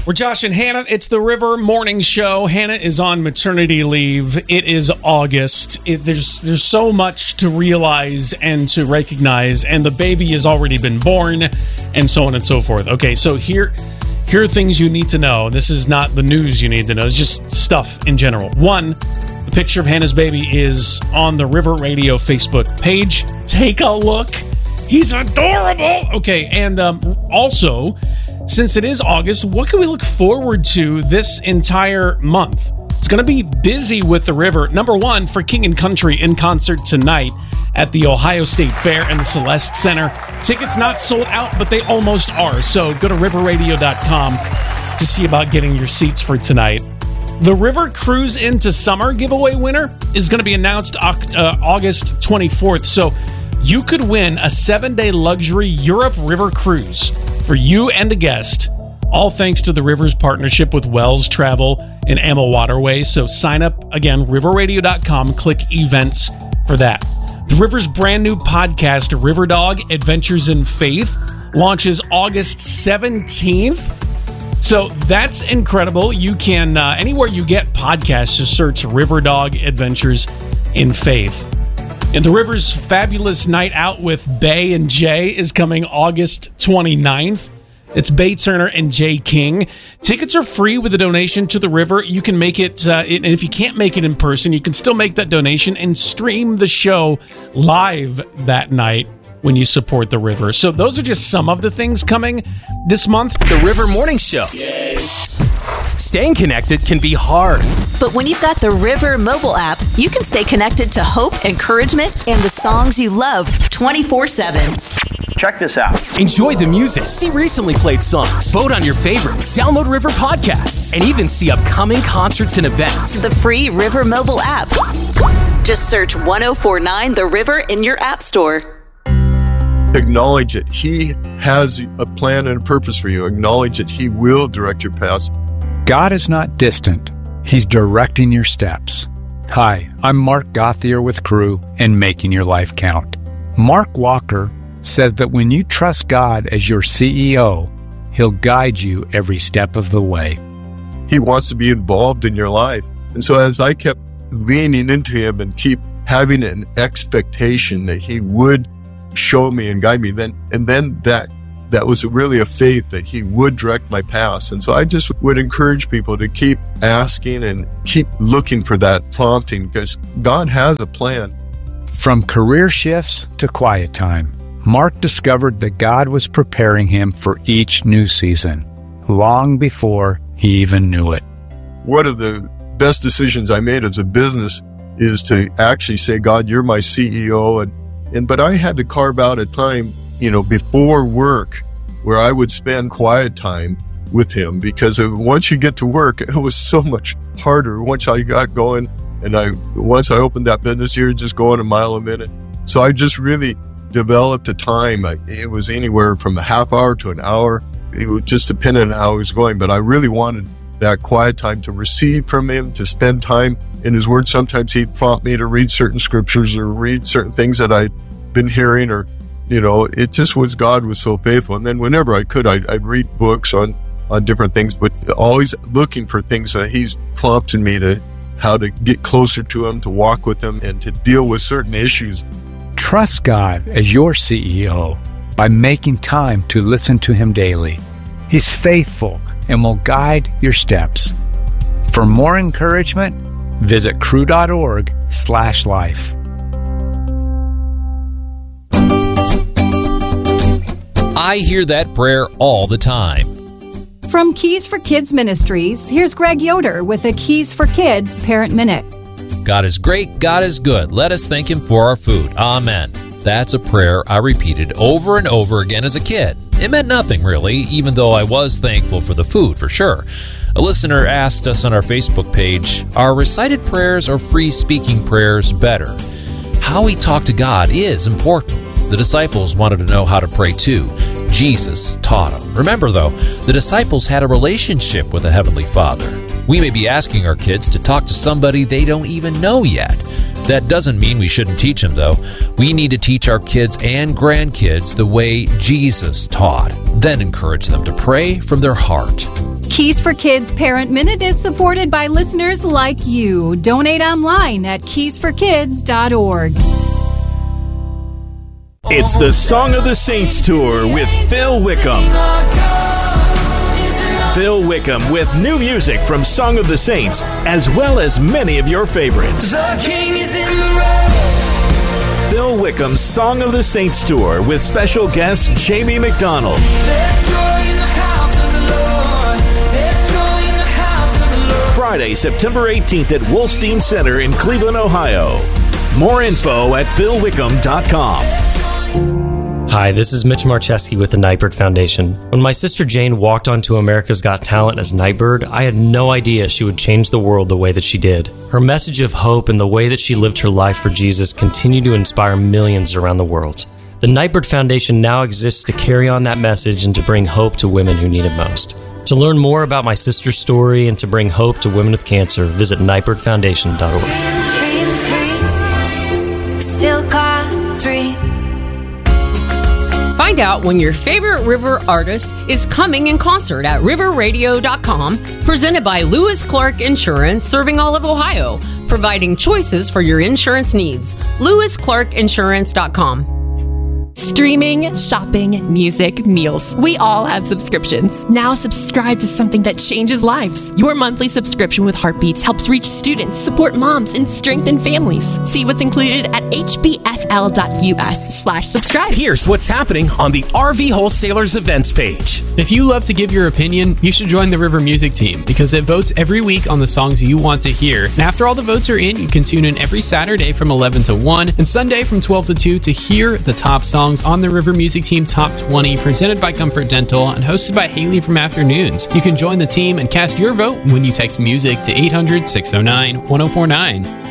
We're Josh and Hannah. It's the River Morning Show. Hannah is on maternity leave. It is August. There's so much to realize and to recognize, and the baby has already been born, and so on and so forth. Okay, so here are things you need to know. This is not the news you need to know. It's just stuff in general. One, the picture of Hannah's baby is on the River Radio Facebook page. Take a look. He's adorable. Okay, and also, since it is August, what can we look forward to this entire month? It's going to be busy with the River. Number one, for King and Country in concert tonight at the Ohio State Fair and the Celeste Center. Tickets not sold out, but they almost are. So go to riverradio.com to see about getting your seats for tonight. The River Cruise into Summer giveaway winner is going to be announced August 24th. So you could win a 7-day luxury Europe River cruise for you and a guest, all thanks to the River's partnership with Wells Travel and Ammo Waterways. So sign up, again, riverradio.com, click events for that. The River's brand new podcast, River Dog Adventures in Faith, launches August 17th. So that's incredible. You can, anywhere you get podcasts, just search River Dog Adventures in Faith. And the River's fabulous night out with Bay and Jay is coming August 29th. It's Bay Turner and Jay King. Tickets are free with a donation to the River. You can make it, and if you can't make it in person, you can still make that donation and stream the show live that night when you support the River. So those are just some of the things coming this month. The River Morning Show. Yay. Staying connected can be hard. But when you've got the River mobile app, you can stay connected to hope, encouragement, and the songs you love 24/7. Check this out. Enjoy the music, see recently played songs, vote on your favorites, download River podcasts, and even see upcoming concerts and events. The free River mobile app. Just search 1049 The River in your app store. Acknowledge it. He has a plan and a purpose for you. Acknowledge that He will direct your path. God is not distant. He's directing your steps. Hi, I'm Mark Gothier with Crew and Making Your Life Count. Mark Walker says that when you trust God as your CEO, He'll guide you every step of the way. He wants to be involved in your life. And so as I kept leaning into Him and keep having an expectation that He would show me and guide me, then that was really a faith that He would direct my path. And so I just would encourage people to keep asking and keep looking for that prompting, because God has a plan. From career shifts to quiet time, Mark discovered that God was preparing him for each new season, long before he even knew it. One of the best decisions I made as a business is to actually say, God, you're my CEO. But I had to carve out a time, before work where I would spend quiet time with Him, because once you get to work, it was so much harder. Once I got going and once I opened that business, you're just going a mile a minute. So I just really developed a time. It was anywhere from a half hour to an hour. It was just depending on how I was going, but I really wanted that quiet time to receive from Him, to spend time in His Word. Sometimes He'd prompt me to read certain scriptures or read certain things that I'd been hearing, or it just was, God was so faithful. And then whenever I could, I'd read books on different things, but always looking for things that He's prompted me to, how to get closer to Him, to walk with Him, and to deal with certain issues. Trust God as your CEO by making time to listen to Him daily. He's faithful and will guide your steps. For more encouragement, visit crew.org/life. I hear that prayer all the time. From Keys for Kids Ministries, here's Greg Yoder with a Keys for Kids Parent Minute. God is great, God is good. Let us thank Him for our food. Amen. That's a prayer I repeated over and over again as a kid. It meant nothing, really, even though I was thankful for the food, for sure. A listener asked us on our Facebook page, are recited prayers or free-speaking prayers better? How we talk to God is important. The disciples wanted to know how to pray too. Jesus taught them. Remember, though, the disciples had a relationship with a Heavenly Father. We may be asking our kids to talk to somebody they don't even know yet. That doesn't mean we shouldn't teach them, though. We need to teach our kids and grandkids the way Jesus taught, then encourage them to pray from their heart. Keys for Kids Parent Minute is supported by listeners like you. Donate online at keysforkids.org. It's the Song of the Saints Tour with Phil Wickham. Phil Wickham with new music from Song of the Saints, as well as many of your favorites. The King is in the road. Phil Wickham's Song of the Saints Tour with special guest Jamie McDonald. There's joy in the house of the Lord. There's joy in the house of the Lord. Friday, September 18th at Wolstein Center in Cleveland, Ohio. More info at philwickham.com. Hi, this is Mitch Marcheski with the Nightbird Foundation. When my sister Jane walked onto America's Got Talent as Nightbird, I had no idea she would change the world the way that she did. Her message of hope and the way that she lived her life for Jesus continue to inspire millions around the world. The Nightbird Foundation now exists to carry on that message and to bring hope to women who need it most. To learn more about my sister's story and to bring hope to women with cancer, visit nightbirdfoundation.org. Dreams, still got dreams. Find out when your favorite River artist is coming in concert at riverradio.com, presented by Lewis Clark Insurance, serving all of Ohio, providing choices for your insurance needs. LewisClarkInsurance.com. Streaming, shopping, music, meals. We all have subscriptions. Now subscribe to something that changes lives. Your monthly subscription with Heartbeats helps reach students, support moms, and strengthen families. See what's included at hbfl.us/subscribe. Here's what's happening on the RV Wholesalers events page. If you love to give your opinion, you should join the River Music Team because it votes every week on the songs you want to hear. And after all the votes are in, you can tune in every Saturday from 11 to 1 and Sunday from 12 to 2 to hear the top songs on the River Music Team Top 20, presented by Comfort Dental and hosted by Haley from Afternoons. You can join the team and cast your vote when you text music to 800-609-1049.